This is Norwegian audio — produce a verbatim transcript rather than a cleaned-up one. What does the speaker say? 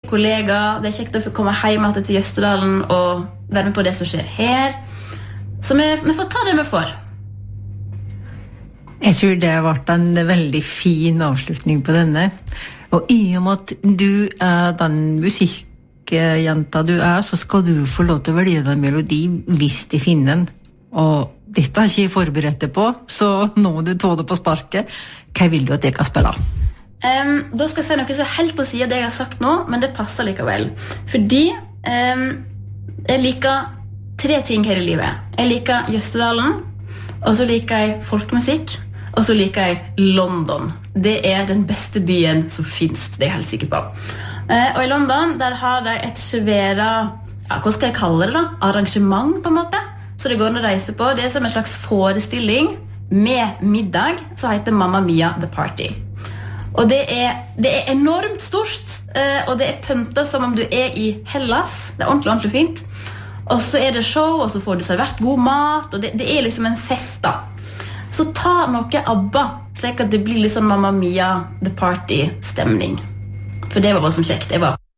kollegaer. Det er kjekt å få komme hjem til Jøsterdalen og være med på det som skjer her. Så vi, vi får ta det vi får. Jeg tror det har vært en veldig fin avslutning på denne. Og i og med at du er den musikkjenta du er, så skal du få lov til å velge en melodi hvis de finner den. Og dette har ikke jeg forberedt deg på, så nå må du ta det på sparket. Hva vil du at jeg kan spille? Um, da skal jeg si noe så helt på siden av det jeg har sagt nå, men det passer likevel. Fordi um, jeg liker tre ting her i livet. Jeg liker Jøsterdalen, og så liker jeg folkemusikk, og så liker jeg London. Det er den beste byen som finnes, det er jeg helt sikker på. Uh, og i London, der har de et svære, ja, hva skal jeg kalle det da? Arrangement på en måte. Så det går an å reise på. Det er som en slags forestilling med middag, som heter Mamma Mia The Party. Og det er, det er enormt stort, uh, og det er pyntet som om du er i Hellas. Det er ordentlig, ordentlig fint. Og så er det show, og så får du servert god mat, og det, det er liksom en fest da. Så ta noe ABBA, slik at det blir litt sånn Mamma Mia The Party-stemning. For det var bare som kjekt. Jeg var